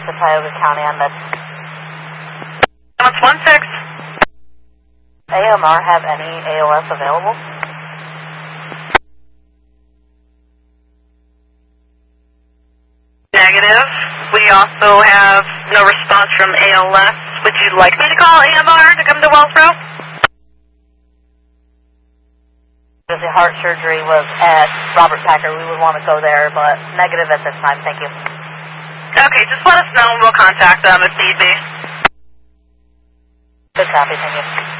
to Tioga County on this. What's 16? AMR have any AOS available? Negative. We also have no response from ALS. Would you like me to call AMR to come to Wellsboro? If the heart surgery was at Robert Packer, we would want to go there, but negative at this time, thank you. Okay, just let us know and we'll contact them if need be. Good copy, thank you.